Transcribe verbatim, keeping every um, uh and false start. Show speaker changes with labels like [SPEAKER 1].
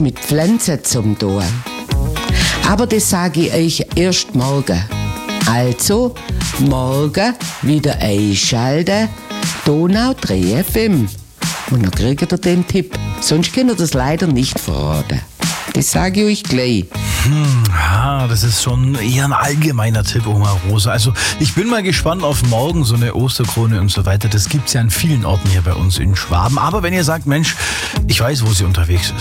[SPEAKER 1] hat mit Pflanzen zum tun. Aber das sage ich euch erst morgen. Also, morgen wieder einschalten, Donau drei F M. Und dann kriegt ihr den Tipp. Sonst könnt ihr das leider nicht verraten. Das sage ich euch gleich.
[SPEAKER 2] Hm, ja, das ist schon eher ein allgemeiner Tipp, Oma Rosa. Also ich bin mal gespannt auf morgen, so eine Osterkrone und so weiter. Das gibt's ja an vielen Orten hier bei uns in Schwaben. Aber wenn ihr sagt, Mensch, ich weiß, wo sie unterwegs ist.